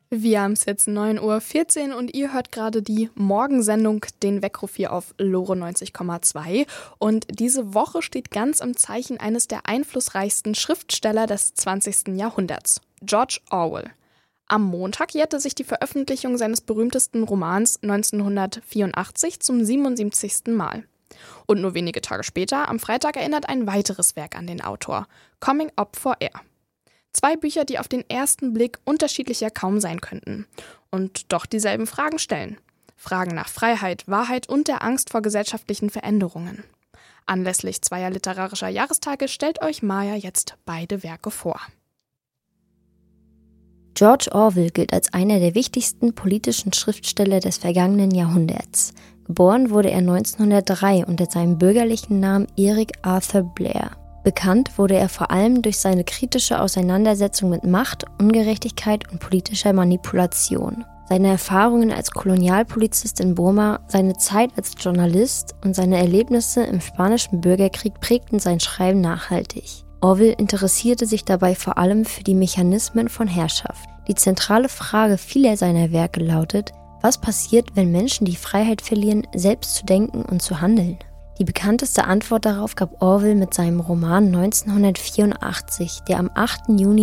Wir haben es jetzt 9:14 Uhr und ihr hört gerade die Morgensendung, den Weckruf hier auf Lore 90,2. Und diese Woche steht ganz im Zeichen eines der einflussreichsten Schriftsteller des 20. Jahrhunderts, George Orwell. Am Montag jährte sich die Veröffentlichung seines berühmtesten Romans 1984 zum 77. Mal. Und nur wenige Tage später, am Freitag, erinnert ein weiteres Werk an den Autor, Coming Up for Air. 2 Bücher, die auf den ersten Blick unterschiedlicher kaum sein könnten und doch dieselben Fragen stellen. Fragen nach Freiheit, Wahrheit und der Angst vor gesellschaftlichen Veränderungen. Anlässlich 2 literarischer Jahrestage stellt euch Maja jetzt beide Werke vor. George Orwell gilt als einer der wichtigsten politischen Schriftsteller des vergangenen Jahrhunderts. Geboren wurde er 1903 unter seinem bürgerlichen Namen Eric Arthur Blair. Bekannt wurde er vor allem durch seine kritische Auseinandersetzung mit Macht, Ungerechtigkeit und politischer Manipulation. Seine Erfahrungen als Kolonialpolizist in Burma, seine Zeit als Journalist und seine Erlebnisse im Spanischen Bürgerkrieg prägten sein Schreiben nachhaltig. Orwell interessierte sich dabei vor allem für die Mechanismen von Herrschaft. Die zentrale Frage vieler seiner Werke lautet: Was passiert, wenn Menschen die Freiheit verlieren, selbst zu denken und zu handeln? Die bekannteste Antwort darauf gab Orwell mit seinem Roman 1984, der am 8. Juni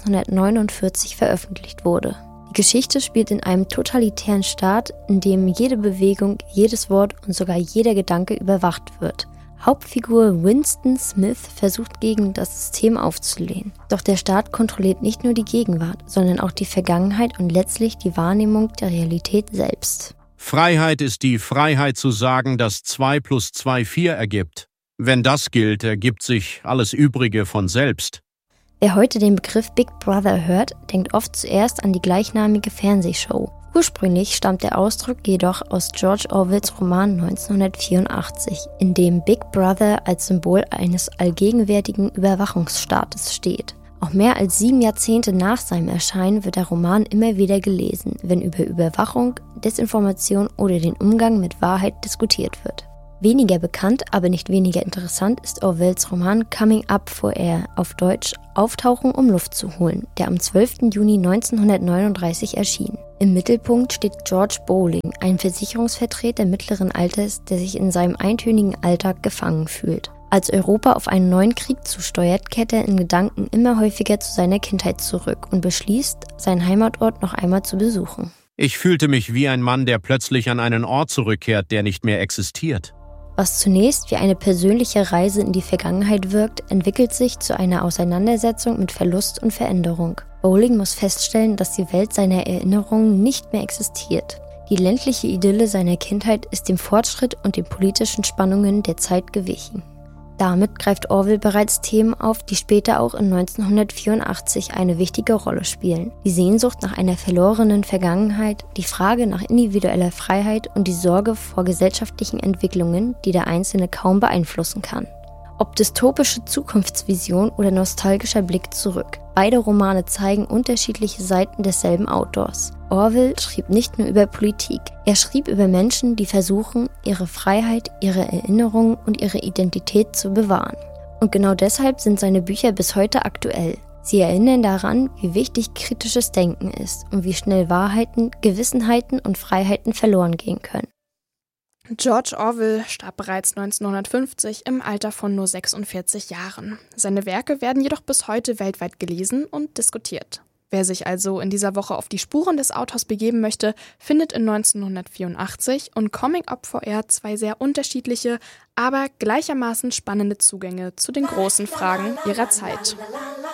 1949 veröffentlicht wurde. Die Geschichte spielt in einem totalitären Staat, in dem jede Bewegung, jedes Wort und sogar jeder Gedanke überwacht wird. Hauptfigur Winston Smith versucht gegen das System aufzulehnen. Doch der Staat kontrolliert nicht nur die Gegenwart, sondern auch die Vergangenheit und letztlich die Wahrnehmung der Realität selbst. Freiheit ist die Freiheit zu sagen, dass 2 + 2 4 ergibt. Wenn das gilt, ergibt sich alles Übrige von selbst. Wer heute den Begriff Big Brother hört, denkt oft zuerst an die gleichnamige Fernsehshow. Ursprünglich stammt der Ausdruck jedoch aus George Orwells Roman 1984, in dem Big Brother als Symbol eines allgegenwärtigen Überwachungsstaates steht. Auch mehr als 7 Jahrzehnte nach seinem Erscheinen wird der Roman immer wieder gelesen, wenn über Überwachung, Desinformation oder den Umgang mit Wahrheit diskutiert wird. Weniger bekannt, aber nicht weniger interessant ist Orwells Roman Coming Up for Air, auf Deutsch Auftauchen, um Luft zu holen, der am 12. Juni 1939 erschien. Im Mittelpunkt steht George Bowling, ein Versicherungsvertreter mittleren Alters, der sich in seinem eintönigen Alltag gefangen fühlt. Als Europa auf einen neuen Krieg zusteuert, kehrt er in Gedanken immer häufiger zu seiner Kindheit zurück und beschließt, seinen Heimatort noch einmal zu besuchen. Ich fühlte mich wie ein Mann, der plötzlich an einen Ort zurückkehrt, der nicht mehr existiert. Was zunächst wie eine persönliche Reise in die Vergangenheit wirkt, entwickelt sich zu einer Auseinandersetzung mit Verlust und Veränderung. Bowling muss feststellen, dass die Welt seiner Erinnerungen nicht mehr existiert. Die ländliche Idylle seiner Kindheit ist dem Fortschritt und den politischen Spannungen der Zeit gewichen. Damit greift Orwell bereits Themen auf, die später auch in 1984 eine wichtige Rolle spielen. Die Sehnsucht nach einer verlorenen Vergangenheit, die Frage nach individueller Freiheit und die Sorge vor gesellschaftlichen Entwicklungen, die der Einzelne kaum beeinflussen kann. Ob dystopische Zukunftsvision oder nostalgischer Blick zurück. Beide Romane zeigen unterschiedliche Seiten desselben Autors. Orwell schrieb nicht nur über Politik. Er schrieb über Menschen, die versuchen, ihre Freiheit, ihre Erinnerungen und ihre Identität zu bewahren. Und genau deshalb sind seine Bücher bis heute aktuell. Sie erinnern daran, wie wichtig kritisches Denken ist und wie schnell Wahrheiten, Gewissenheiten und Freiheiten verloren gehen können. George Orwell starb bereits 1950 im Alter von nur 46 Jahren. Seine Werke werden jedoch bis heute weltweit gelesen und diskutiert. Wer sich also in dieser Woche auf die Spuren des Autors begeben möchte, findet in 1984 und Coming Up for Air 2 sehr unterschiedliche, aber gleichermaßen spannende Zugänge zu den großen Fragen ihrer Zeit.